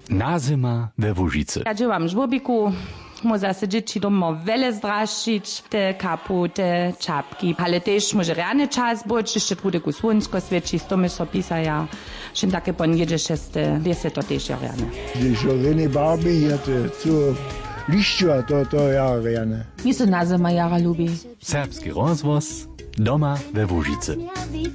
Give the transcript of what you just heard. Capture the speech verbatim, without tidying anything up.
Nazima we Łužicy. Ja działam w żłobiku. Może se dzieci domo wiele zdraszyć, te kaputy, czapki. Ale też może rany czas być, jeszcze trudeku słonsko świeci, z tomu so pisaja. Że takie poniedzie szeste, wiese to też ja rany. Jeśli rany barby, ja to co liścia, to to ja rany. Mi se nazima jara lubi. Serbski rozvoz doma we Łužicy.